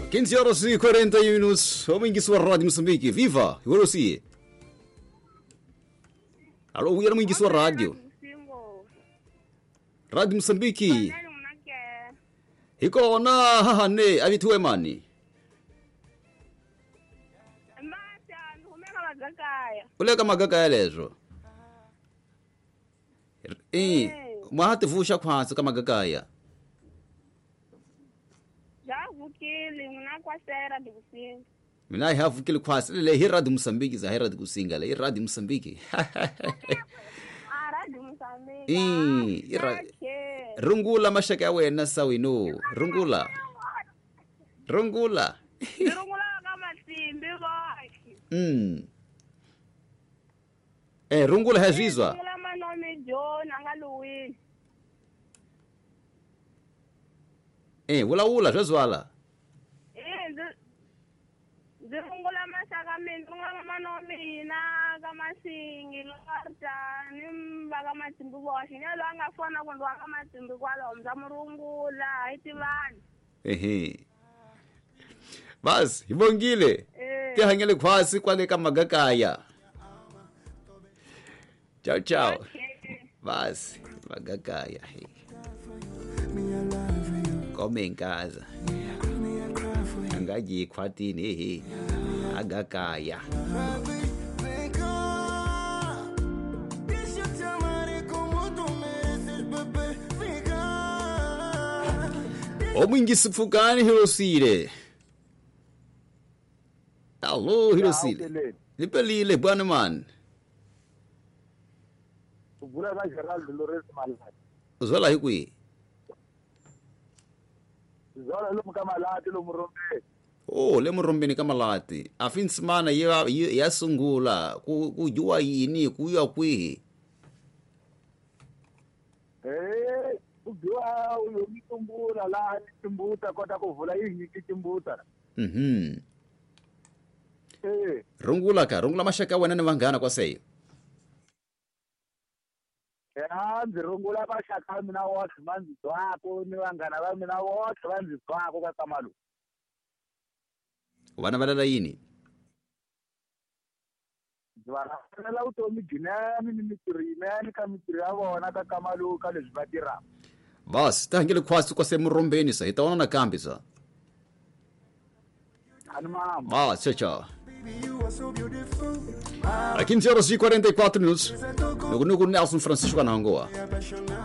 15 horas e 40 minutos. Homem que sua rádio Moçambique. Viva! Agora sim. Alô, eu não sua rádio. Rádio Moçambique. Iko na ne abitue mani. Uleka magakaya lezo. Mwahati vusha kwanza kama magakaya. Javukile mna kwa sera dikusinga. Mina havukile kwanza le hira de Moçambique za hira de kusinga le hira de Moçambique. Radio Moçambique. Rungula mashaka ya wena sawino. Rungula. Rungula kama simbi baki. Rungula hajizwa. Rungula manome John angaluwi. Ula zwala. Rungula mashaka rungula manome ina kama singi lorta nimba kama timbu boshi nyalo angafona kundwa kama timbu kwalo mzamurungula itivani. Bas, ibongile. Tehangele kwasi kwale kama magakaya. Ciao ciao. Okay. Bas, magakaya. Come em casa. Angaji kwatini agakaya. Omwingi sifukani Hirosire. Alô, Hirosire. Lipelile bwana man. Ubula na Geraldo Lores Malati. Uzola hikwi. Zola lo mkamalati lo murombe. Le murombe ni kama lati. Afin semana ya sungula kujua yini kuya kwi. Ujua uyo mitumbula la timbuta kota kuvula hii kitimbuta. Rungula mashaka wena vangana kwa seyo. Rungula mashaka mina wote manzi wako ni wangana wa mina wote manzi wako kwa kamalu. Wana badala yini? Wana utomi jinani ni mitirimani kamitiri wana kwa kamalu kale zibadira. Bas, tahangile kwasi kwa semu rombeni sa. Itaona na kambi sa. Bas, ciao. 15 horas e 44 minutos. Nugu Nelson Francisco Anangoa.